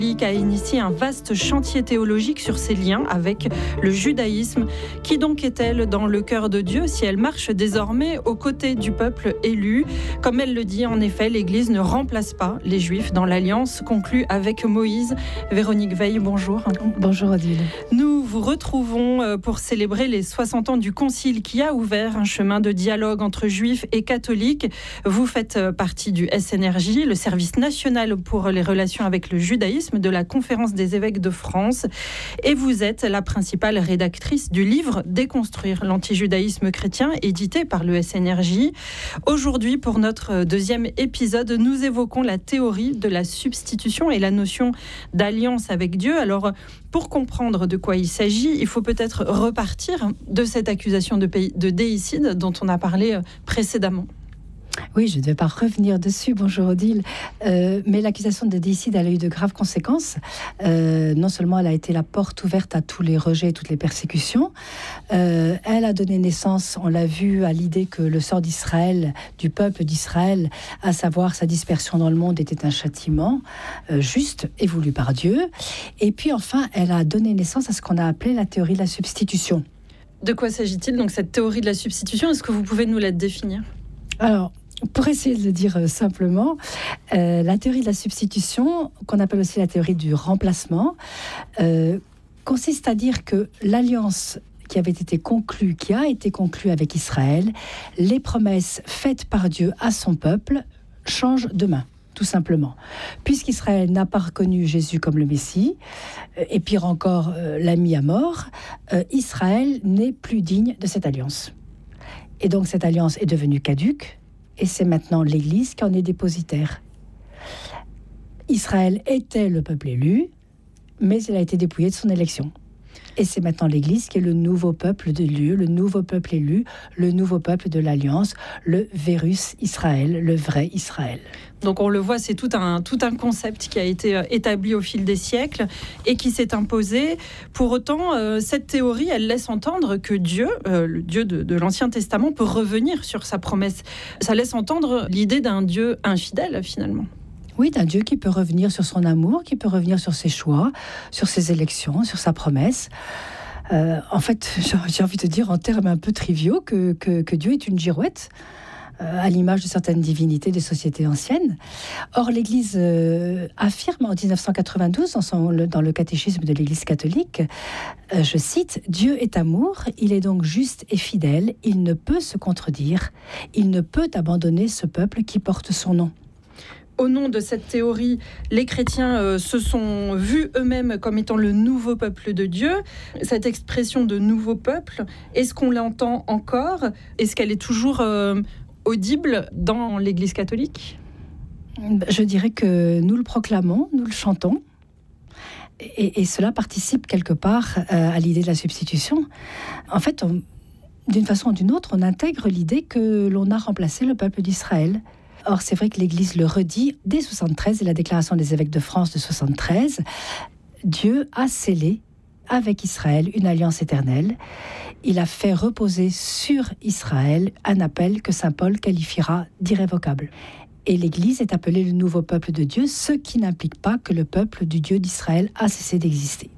A initié un vaste chantier théologique sur ses liens avec le judaïsme. Qui donc est-elle dans le cœur de Dieu si elle marche désormais aux côtés du peuple élu ? Comme elle le dit, en effet, l'Église ne remplace pas les Juifs dans l'alliance conclue avec Moïse. Véronique Veil, bonjour. Bonjour Odile. Nous vous retrouvons pour célébrer les 60 ans du Concile qui a ouvert un chemin de dialogue entre Juifs et catholiques. Vous faites partie du SNRJ, le service national pour les relations avec le judaïsme de la Conférence des évêques de France, et vous êtes la principale rédactrice du livre Déconstruire l'antijudaïsme chrétien, édité par le SNRJ. Aujourd'hui, pour notre deuxième épisode, nous évoquons la théorie de la substitution et la notion d'alliance avec Dieu. Alors, pour comprendre de quoi il s'agit, il faut peut-être repartir de cette accusation de déicide dont on a parlé précédemment. Oui, je ne vais pas revenir dessus, bonjour Odile, mais l'accusation de déicide, elle a eu de graves conséquences. Non seulement elle a été la porte ouverte à tous les rejets et toutes les persécutions, elle a donné naissance, on l'a vu, à l'idée que le sort d'Israël, du peuple d'Israël, à savoir sa dispersion dans le monde, était un châtiment juste et voulu par Dieu. Et puis enfin, elle a donné naissance à ce qu'on a appelé la théorie de la substitution. De quoi s'agit-il, donc, cette théorie de la substitution ? Est-ce que vous pouvez nous la définir ? Alors, pour essayer de le dire simplement, la théorie de la substitution, qu'on appelle aussi la théorie du remplacement, consiste à dire que l'alliance qui a été conclue avec Israël, les promesses faites par Dieu à son peuple changent de main, tout simplement. Puisqu'Israël n'a pas reconnu Jésus comme le Messie, et pire encore, l'a mis à mort, Israël n'est plus digne de cette alliance. Et donc cette alliance est devenue caduque, et c'est maintenant l'Église qui en est dépositaire. Israël était le peuple élu, mais il a été dépouillé de son élection. Et c'est maintenant l'Église qui est le nouveau peuple de Dieu, le nouveau peuple élu, le nouveau peuple de l'Alliance, le Vérus Israël, le vrai Israël. Donc on le voit, c'est tout un concept qui a été établi au fil des siècles et qui s'est imposé. Pour autant, cette théorie, elle laisse entendre que Dieu, le Dieu de l'Ancien Testament, peut revenir sur sa promesse. Ça laisse entendre l'idée d'un Dieu infidèle, finalement. Oui, d'un Dieu qui peut revenir sur son amour, qui peut revenir sur ses choix, sur ses élections, sur sa promesse. En fait, j'ai envie de dire en termes un peu triviaux que Dieu est une girouette, à l'image de certaines divinités des sociétés anciennes. Or, l'Église affirme en 1992, dans le catéchisme de l'Église catholique, je cite, « Dieu est amour, il est donc juste et fidèle, il ne peut se contredire, il ne peut abandonner ce peuple qui porte son nom. » Au nom de cette théorie, les chrétiens se sont vus eux-mêmes comme étant le nouveau peuple de Dieu. Cette expression de nouveau peuple, est-ce qu'on l'entend encore ? Est-ce qu'elle est toujours audible dans l'Église catholique ? Je dirais que nous le proclamons, nous le chantons. Et cela participe quelque part à l'idée de la substitution. En fait, d'une façon ou d'une autre, on intègre l'idée que l'on a remplacé le peuple d'Israël. Or, c'est vrai que l'Église le redit dès 73 et la déclaration des évêques de France de 73. Dieu a scellé avec Israël une alliance éternelle. Il a fait reposer sur Israël un appel que saint Paul qualifiera d'irrévocable. Et l'Église est appelée le nouveau peuple de Dieu, ce qui n'implique pas que le peuple du Dieu d'Israël a cessé d'exister.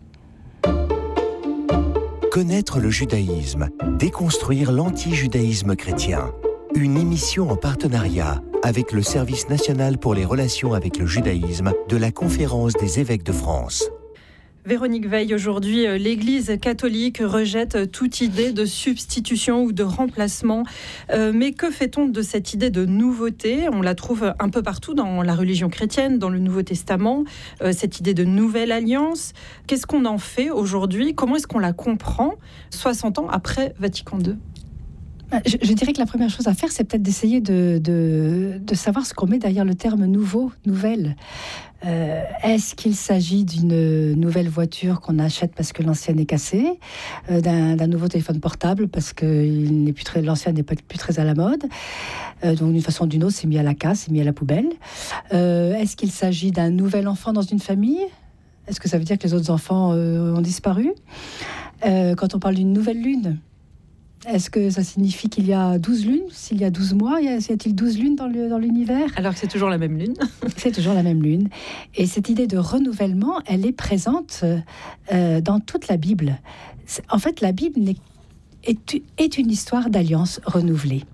Connaître le judaïsme, déconstruire l'anti-judaïsme chrétien. Une émission en partenariat avec le Service national pour les relations avec le judaïsme de la Conférence des évêques de France. Véronique Veil, aujourd'hui, l'Église catholique rejette toute idée de substitution ou de remplacement. Mais que fait-on de cette idée de nouveauté ? On la trouve un peu partout dans la religion chrétienne, dans le Nouveau Testament, cette idée de nouvelle alliance. Qu'est-ce qu'on en fait aujourd'hui ? Comment est-ce qu'on la comprend 60 ans après Vatican II ? Je dirais que la première chose à faire, c'est peut-être d'essayer de savoir ce qu'on met derrière le terme « nouveau »,« nouvelle ». Est-ce qu'il s'agit d'une nouvelle voiture qu'on achète parce que l'ancienne est cassée, d'un nouveau téléphone portable parce que l'ancien n'est plus très à la mode, donc d'une façon ou d'une autre, c'est mis à la casse, c'est mis à la poubelle. Est-ce qu'il s'agit d'un nouvel enfant dans une famille ? Est-ce que ça veut dire que les autres enfants ont disparu ? Quand on parle d'une nouvelle lune, Est-ce que ça signifie qu'il y a 12 lunes? S'il y a 12 mois, y a-t-il 12 lunes dans l'univers? Alors que c'est toujours la même lune. C'est toujours la même lune. Et cette idée de renouvellement, elle est présente dans toute la Bible. En fait, la Bible est une histoire d'alliance renouvelée.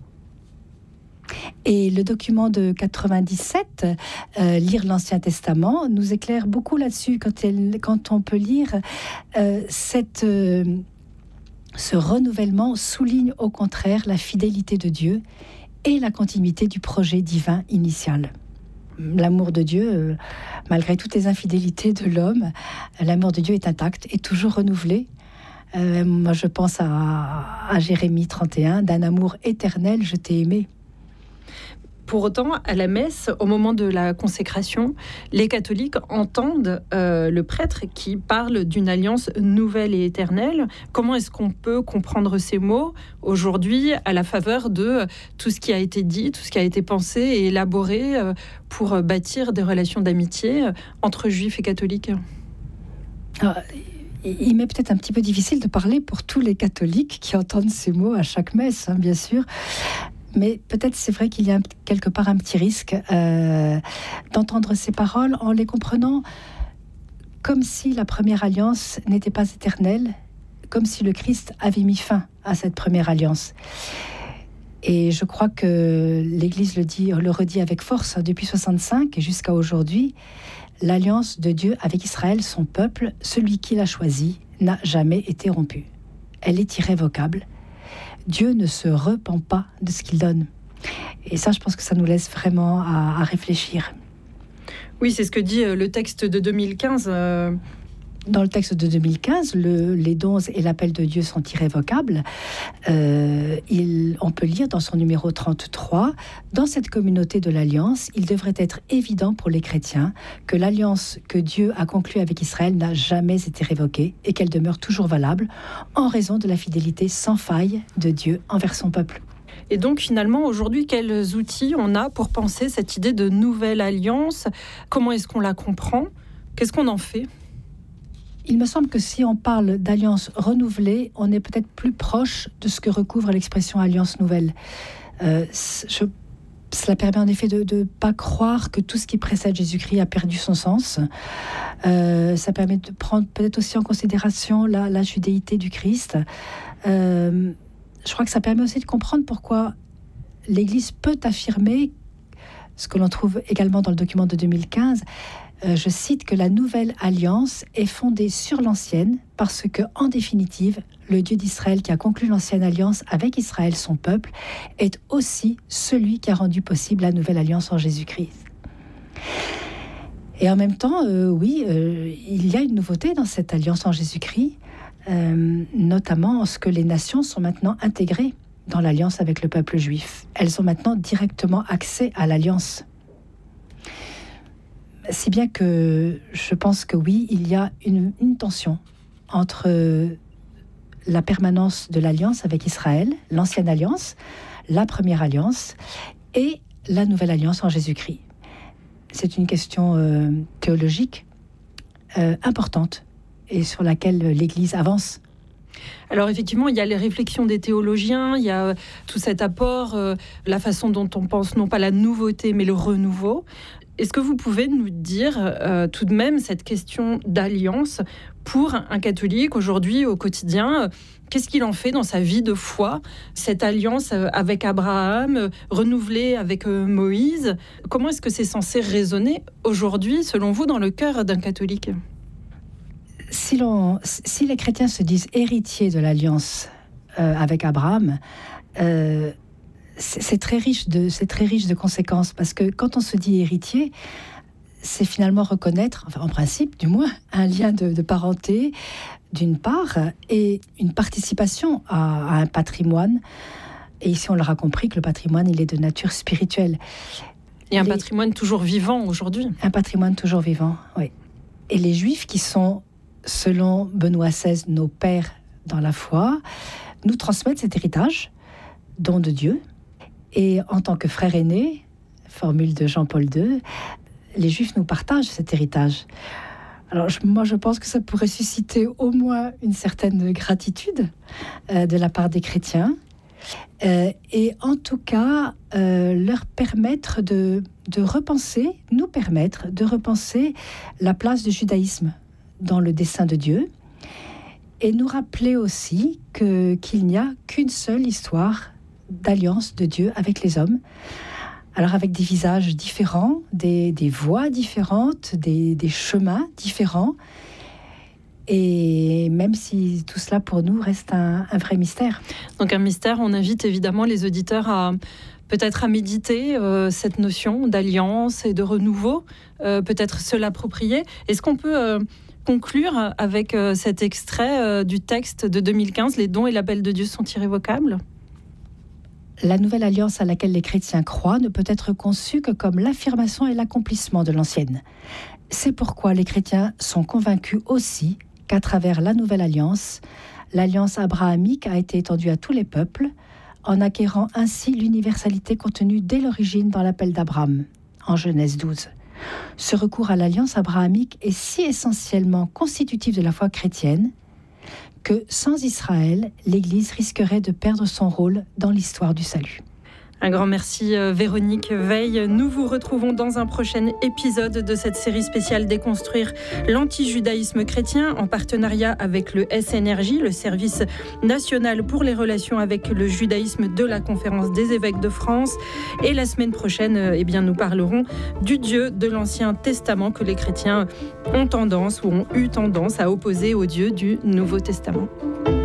Et le document de 97, lire l'Ancien Testament, nous éclaire beaucoup là-dessus quand on peut lire ce renouvellement souligne au contraire la fidélité de Dieu et la continuité du projet divin initial. L'amour de Dieu, malgré toutes les infidélités de l'homme, l'amour de Dieu est intact et toujours renouvelé. Moi, je pense à Jérémie 31, « D'un amour éternel, je t'ai aimé ». Pour autant, à la messe, au moment de la consécration, les catholiques entendent le prêtre qui parle d'une alliance nouvelle et éternelle. Comment est-ce qu'on peut comprendre ces mots aujourd'hui à la faveur de tout ce qui a été dit, tout ce qui a été pensé et élaboré pour bâtir des relations d'amitié entre juifs et catholiques? Il m'est peut-être un petit peu difficile de parler pour tous les catholiques qui entendent ces mots à chaque messe, bien sûr. Mais peut-être c'est vrai qu'il y a quelque part un petit risque d'entendre ces paroles en les comprenant comme si la première alliance n'était pas éternelle, comme si le Christ avait mis fin à cette première alliance. Et je crois que l'Église le redit avec force depuis 65 et jusqu'à aujourd'hui, l'alliance de Dieu avec Israël, son peuple, celui qui l'a choisi, n'a jamais été rompue. Elle est irrévocable. Dieu ne se repent pas de ce qu'il donne. Et ça, je pense que ça nous laisse vraiment à réfléchir. Oui, c'est ce que dit le texte de 2015. Dans le texte de 2015, les dons et l'appel de Dieu sont irrévocables. On peut lire dans son numéro 33, « Dans cette communauté de l'Alliance, il devrait être évident pour les chrétiens que l'alliance que Dieu a conclue avec Israël n'a jamais été révoquée et qu'elle demeure toujours valable en raison de la fidélité sans faille de Dieu envers son peuple. » Et donc finalement, aujourd'hui, quels outils on a pour penser cette idée de nouvelle alliance? Comment est-ce qu'on la comprend? Qu'est-ce qu'on en fait? Il me semble que si on parle d'alliance renouvelée, on est peut-être plus proche de ce que recouvre l'expression alliance nouvelle. Cela permet en effet de ne pas croire que tout ce qui précède Jésus-Christ a perdu son sens. Ça permet de prendre peut-être aussi en considération la judéité du Christ. Je crois que ça permet aussi de comprendre pourquoi l'Église peut affirmer, ce que l'on trouve également dans le document de 2015, je cite que la nouvelle alliance est fondée sur l'ancienne parce que, en définitive, le Dieu d'Israël qui a conclu l'ancienne alliance avec Israël, son peuple, est aussi celui qui a rendu possible la nouvelle alliance en Jésus-Christ. Et en même temps, il y a une nouveauté dans cette alliance en Jésus-Christ, notamment en ce que les nations sont maintenant intégrées dans l'alliance avec le peuple juif. Elles ont maintenant directement accès à l'alliance. Si bien que je pense que oui, il y a une tension entre la permanence de l'alliance avec Israël, l'ancienne alliance, la première alliance, et la nouvelle alliance en Jésus-Christ. C'est une question théologique importante et sur laquelle l'Église avance. Alors effectivement, il y a les réflexions des théologiens, il y a tout cet apport, la façon dont on pense non pas la nouveauté mais le renouveau. Est-ce que vous pouvez nous dire tout de même cette question d'alliance pour un catholique aujourd'hui au quotidien? Qu'est-ce qu'il en fait dans sa vie de foi, cette alliance avec Abraham, renouvelée avec Moïse? Comment est-ce que c'est censé résonner aujourd'hui, selon vous, dans le cœur d'un catholique? Si les chrétiens se disent héritiers de l'alliance avec Abraham, c'est très riche de conséquences, parce que quand on se dit héritier, c'est finalement reconnaître, enfin en principe du moins, un lien de parenté d'une part et une participation à un patrimoine. Et ici on l'aura compris que le patrimoine il est de nature spirituelle. Et un patrimoine toujours vivant aujourd'hui. Un patrimoine toujours vivant, oui. Et les Juifs qui sont, selon Benoît XVI, nos pères dans la foi, nous transmettent cet héritage, don de Dieu. Et en tant que frères aînés, formule de Jean-Paul II, les Juifs nous partagent cet héritage. Alors moi je pense que ça pourrait susciter au moins une certaine gratitude de la part des chrétiens, Et en tout cas, leur permettre nous permettre de repenser la place du judaïsme dans le dessein de Dieu, et nous rappeler aussi qu'il n'y a qu'une seule histoire d'alliance de Dieu avec les hommes. Alors avec des visages différents, des voies différentes, des chemins différents, et même si tout cela pour nous reste un vrai mystère. Donc un mystère, on invite évidemment les auditeurs à peut-être à méditer cette notion d'alliance et de renouveau, peut-être se l'approprier. Est-ce qu'on peut conclure avec cet extrait du texte de 2015, « Les dons et l'appel de Dieu sont irrévocables » ? La nouvelle alliance à laquelle les chrétiens croient ne peut être conçue que comme l'affirmation et l'accomplissement de l'ancienne. C'est pourquoi les chrétiens sont convaincus aussi qu'à travers la nouvelle alliance, l'alliance abrahamique a été étendue à tous les peuples, en acquérant ainsi l'universalité contenue dès l'origine dans l'appel d'Abraham, en Genèse 12. Ce recours à l'alliance abrahamique est si essentiellement constitutif de la foi chrétienne que sans Israël, l'Église risquerait de perdre son rôle dans l'histoire du salut. Un grand merci Véronique Veil. Nous vous retrouvons dans un prochain épisode de cette série spéciale Déconstruire l'antijudaïsme chrétien en partenariat avec le SNRJ, le Service national pour les relations avec le judaïsme de la Conférence des évêques de France. Et la semaine prochaine, nous parlerons du Dieu de l'Ancien Testament que les chrétiens ont eu tendance à opposer au Dieu du Nouveau Testament.